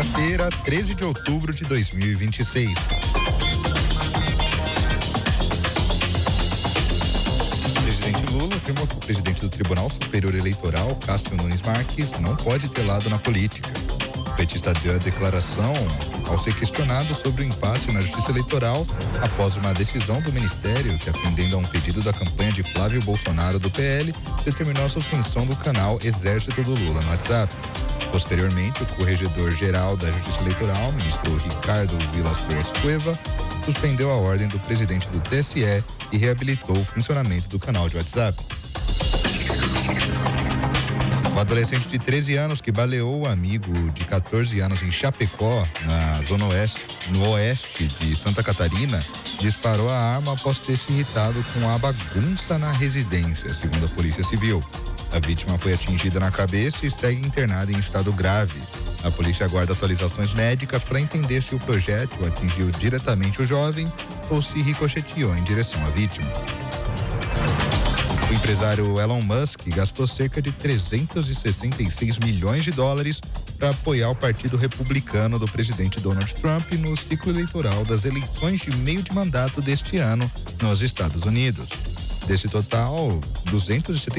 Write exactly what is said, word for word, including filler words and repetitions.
Quarta-feira, treze de outubro de dois mil e vinte e seis. O presidente Lula afirmou que o presidente do Tribunal Superior Eleitoral, Cássio Nunes Marques, não pode ter lado na política. O petista deu a declaração ao ser questionado sobre o impasse na Justiça Eleitoral após uma decisão do Ministério que, atendendo a um pedido da campanha de Flávio Bolsonaro do P L, determinou a suspensão do canal Exército do Lula no WhatsApp. Posteriormente, o corregedor-geral da Justiça Eleitoral, ministro Ricardo Vilas Boas Cueva, suspendeu a ordem do presidente do T S E e reabilitou o funcionamento do canal de WhatsApp. O adolescente de treze anos que baleou o amigo de quatorze anos em Chapecó, na zona oeste, no oeste de Santa Catarina, disparou a arma após ter se irritado com a bagunça na residência, segundo a Polícia Civil. A vítima foi atingida na cabeça e segue internada em estado grave. A polícia aguarda atualizações médicas para entender se o projétil atingiu diretamente o jovem ou se ricocheteou em direção à vítima. O empresário Elon Musk gastou cerca de trezentos e sessenta e seis milhões de dólares para apoiar o Partido Republicano do presidente Donald Trump no ciclo eleitoral das eleições de meio de mandato deste ano nos Estados Unidos. Desse total, duzentos e setenta